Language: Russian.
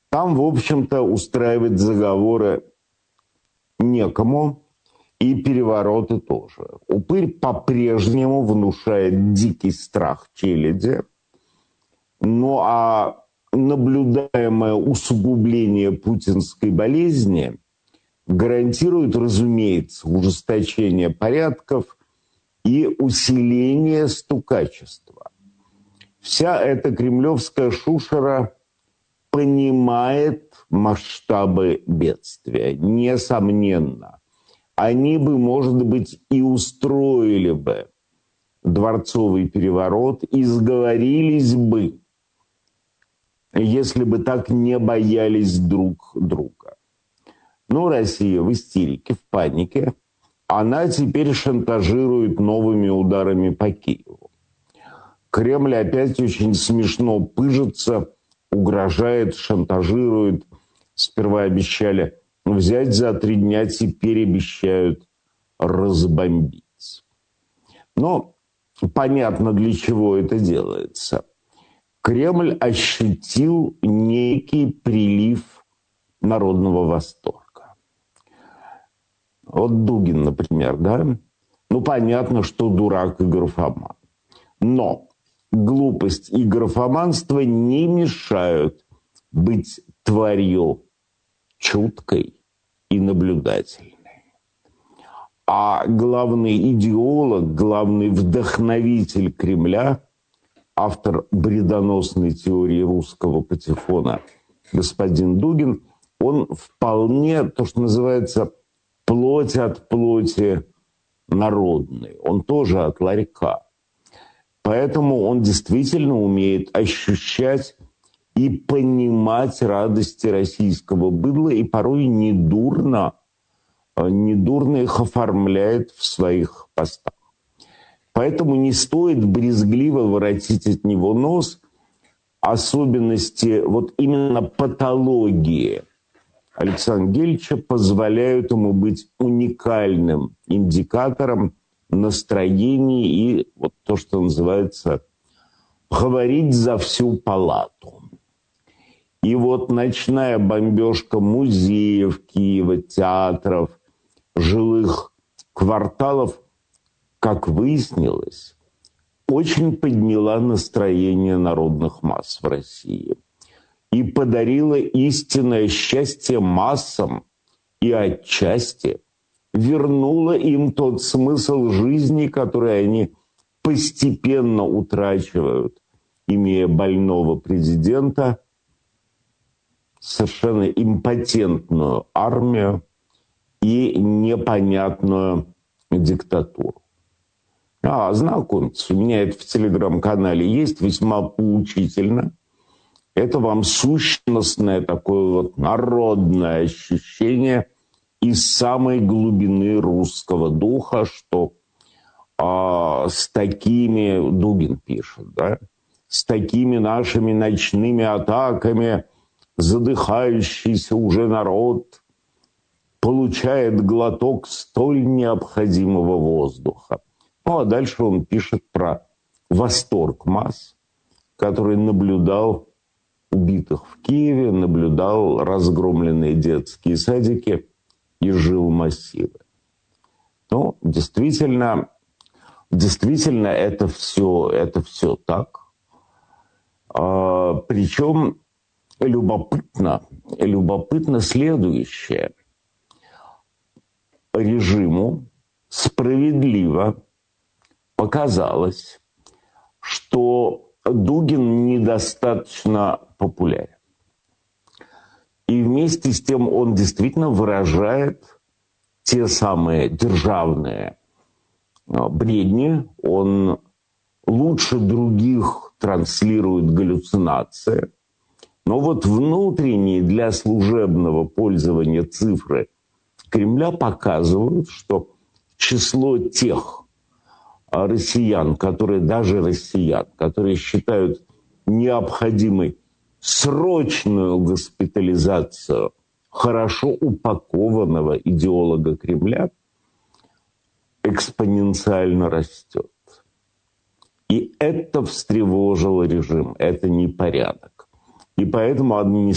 Там, в общем-то, устраивать заговоры некому, и перевороты тоже. Упырь по-прежнему внушает дикий страх челяди. Ну а наблюдаемое усугубление путинской болезни гарантирует, разумеется, ужесточение порядков и усиление стукачества. Вся эта кремлевская шушера понимает масштабы бедствия, несомненно. Они бы, может быть, и устроили бы дворцовый переворот, и сговорились бы, если бы так не боялись друг друга. Но Россия в истерике, в панике. Она теперь шантажирует новыми ударами по Киеву. Кремль опять очень смешно пыжится, угрожает, шантажирует. Сперва обещали взять за 3 дня, теперь обещают разбомбить. Но понятно, для чего это делается. Кремль ощутил некий прилив народного восторга. Вот Дугин, например, да? Ну, понятно, что дурак и графоман. Но глупость и графоманство не мешают быть тварью чуткой и наблюдательной. А главный идеолог, главный вдохновитель Кремля, автор бредоносной теории русского патефона господин Дугин, он вполне, то, что называется, плоть от плоти народный. Он тоже от ларька. Поэтому он действительно умеет ощущать и понимать радости российского быдла, и порой недурно их оформляет в своих постах. Поэтому не стоит брезгливо воротить от него нос. Особенности вот именно патологии Александра Гельча позволяют ему быть уникальным индикатором настроений и вот то, что называется говорить за всю палату. И вот ночная бомбежка музеев Киева, театров, жилых кварталов, как выяснилось, очень подняла настроение народных масс в России и подарила истинное счастье массам и отчасти вернула им тот смысл жизни, который они постепенно утрачивают, имея больного президента, совершенно импотентную армию и непонятную диктатуру. Знакомьтесь, у меня это в телеграм-канале есть, весьма поучительно. Это вам сущностное такое вот народное ощущение из самой глубины русского духа, что с такими, Дугин пишет, да, с такими нашими ночными атаками задыхающийся уже народ получает глоток столь необходимого воздуха. Ну, а дальше он пишет про восторг масс, который наблюдал убитых в Киеве, наблюдал разгромленные детские садики и жилмассивы. Ну, действительно, это все так. Причем любопытно следующее. Режиму справедливо показалось, что Дугин недостаточно популярен. И вместе с тем он действительно выражает те самые державные бредни, он лучше других транслирует галлюцинации, но вот внутренние для служебного пользования цифры Кремля показывают, что число тех россиян, которые считают необходимой срочную госпитализацию хорошо упакованного идеолога Кремля, экспоненциально растет. И это встревожило режим, это непорядок. И поэтому администрация